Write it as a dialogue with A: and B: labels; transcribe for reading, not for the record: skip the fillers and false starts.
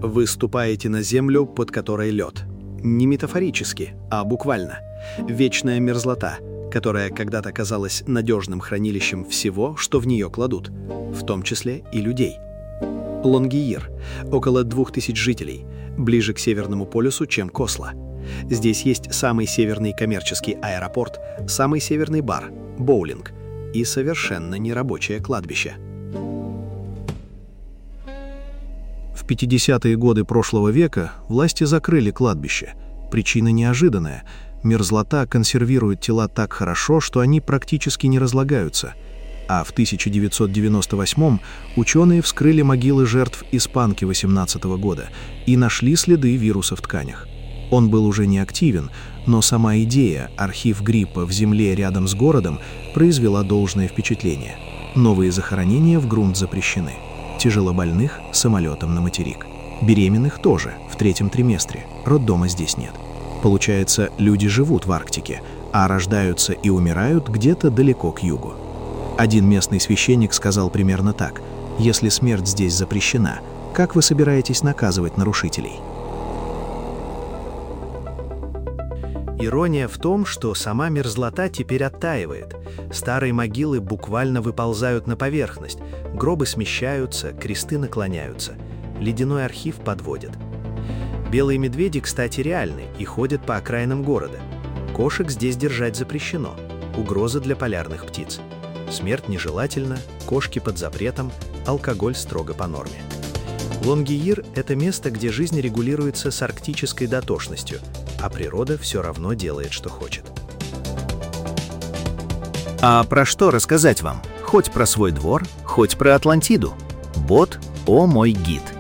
A: Вы ступаете на землю, под которой лед. Не метафорически, а буквально. Вечная мерзлота, которая когда-то казалась надежным хранилищем всего, что в нее кладут, в том числе и людей. Лонгиир – около 2000 жителей, ближе к Северному полюсу, чем к Осло. Здесь есть самый северный коммерческий аэропорт, самый северный бар, боулинг и совершенно нерабочее кладбище.
B: В 50-е годы прошлого века власти закрыли кладбище. Причина неожиданная. Мерзлота консервирует тела так хорошо, что они практически не разлагаются. А в 1998-м ученые вскрыли могилы жертв испанки 18-го года и нашли следы вируса в тканях. Он был уже не активен, но сама идея архив гриппа в земле рядом с городом произвела должное впечатление. Новые захоронения в грунт запрещены. Тяжелобольных – самолетом на материк. Беременных тоже, в 3-м триместре. Роддома здесь нет. Получается, люди живут в Арктике, а рождаются и умирают где-то далеко к югу. Один местный священник сказал примерно так: «Если смерть здесь запрещена, как вы собираетесь наказывать нарушителей?»
A: Ирония в том, что сама мерзлота теперь оттаивает. Старые могилы буквально выползают на поверхность, гробы смещаются, кресты наклоняются. Ледяной архив подводят. Белые медведи, кстати, реальны и ходят по окраинам города. Кошек здесь держать запрещено. Угроза для полярных птиц. Смерть нежелательна, кошки под запретом, алкоголь строго по норме. Лонгиир – это место, где жизнь регулируется с арктической дотошностью, а природа все равно делает, что хочет.
C: А про что рассказать вам? Хоть про свой двор, хоть про Атлантиду. Бот «О мой гид».